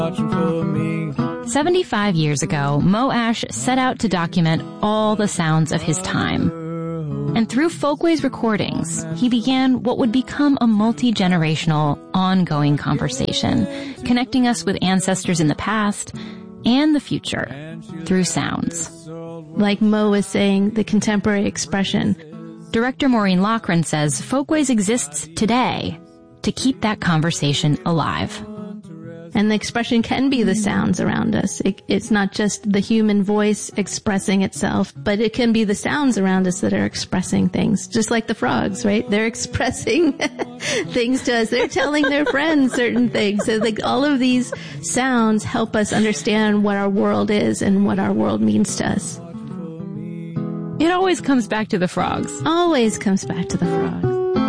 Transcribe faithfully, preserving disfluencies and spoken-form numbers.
seventy-five years ago, Mo Ash set out to document all the sounds of his time. And through Folkways recordings, he began what would become a multi-generational, ongoing conversation, connecting us with ancestors in the past and the future through sounds. Like Mo was saying, the contemporary expression. Director Maureen Loughran says Folkways exists today to keep that conversation alive. And the expression can be the sounds around us. It, it's not just the human voice expressing itself, but it can be the sounds around us that are expressing things. Just like the frogs, right? They're expressing things to us. They're telling their friends certain things. So like all of these sounds help us understand what our world is and what our world means to us. It always comes back to the frogs. Always comes back to the frogs.